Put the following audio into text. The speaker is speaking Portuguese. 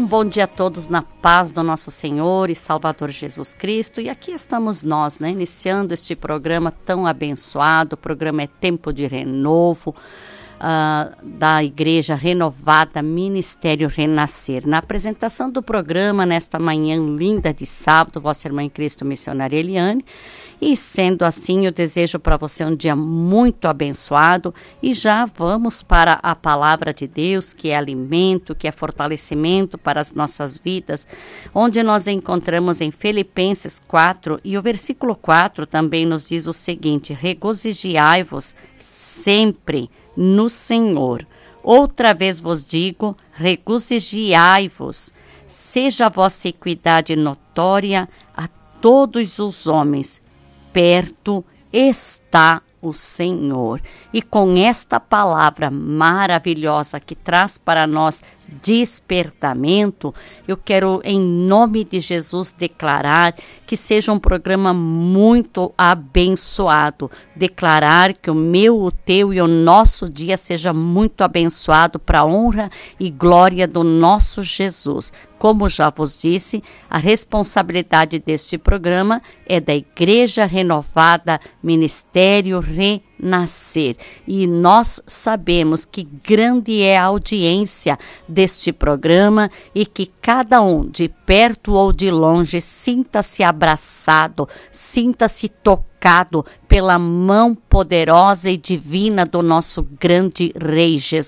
bom dia a todos na paz do nosso Senhor e Salvador Jesus Cristo. E aqui estamos nós, né, iniciando este programa tão abençoado. O programa é Tempo de Renovo, da Igreja Renovada Ministério Renascer. Na apresentação do programa, nesta manhã linda de sábado, vossa irmã em Cristo, missionária Eliane. E sendo assim, eu desejo para você um dia muito abençoado e já vamos para a palavra de Deus, que é alimento, que é fortalecimento para as nossas vidas, onde nós encontramos em Filipenses 4 e o versículo 4 também nos diz o seguinte: regoziai-vos sempre no Senhor. Outra vez vos digo, regoziai-vos, seja a vossa equidade notória a todos os homens. Perto está o Senhor. E com esta palavra maravilhosa que traz para nós despertamento, eu quero em nome de Jesus declarar que seja um programa muito abençoado, declarar que o meu, o teu e o nosso dia seja muito abençoado para a honra e glória do nosso Jesus. Como já vos disse, a responsabilidade deste programa é da Igreja Renovada Ministério Renascer. E nós sabemos que grande é a audiência deste programa e que cada um, de perto ou de longe, sinta-se abraçado, sinta-se tocado pela mão poderosa e divina do nosso grande Rei Jesus